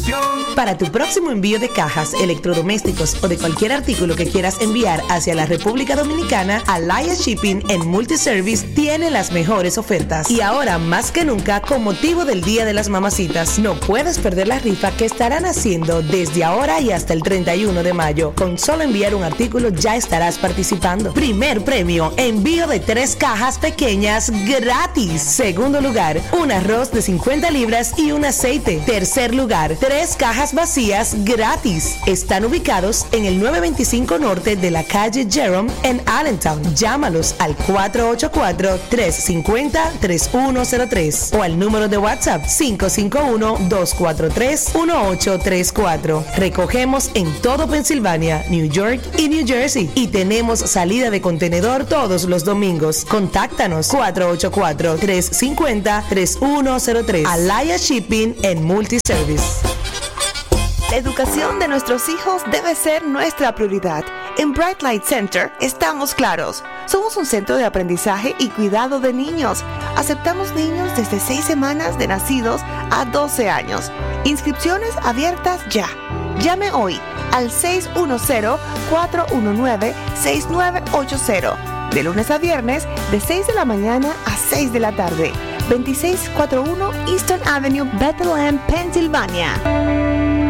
Para tu próximo envío de cajas, electrodomésticos o de cualquier artículo que quieras enviar hacia la República Dominicana, Alaya Shipping en Multiservice tiene las mejores ofertas. Y ahora más que nunca, con motivo del Día de las Mamacitas, no puedes perder la rifa que estarán haciendo desde ahora y hasta el 31 de mayo. Con solo enviar un artículo ya estarás participando. Primer premio, envío de 3 cajas pequeñas gratis. Segundo lugar, un arroz de 50 libras y un aceite. Tercer lugar, 3 cajas vacías gratis. Están ubicados en el 925 Norte de la calle Jerome en Allentown. Llámalos al 484-350-3103 o al número de WhatsApp 551-243-1834. Recogemos en todo Pensilvania, New York y New Jersey y tenemos salida de contenedor todos los domingos. Contáctanos 484-350-3103. Alaya Shipping en Multiservice. La educación de nuestros hijos debe ser nuestra prioridad. En Bright Light Center estamos claros. Somos un centro de aprendizaje y cuidado de niños. Aceptamos niños desde 6 semanas de nacidos a 12 años. Inscripciones abiertas ya. Llame hoy al 610-419-6980. De lunes a viernes, de 6 de la mañana a 6 de la tarde. 2641 Eastern Avenue, Bethlehem, Pensilvania.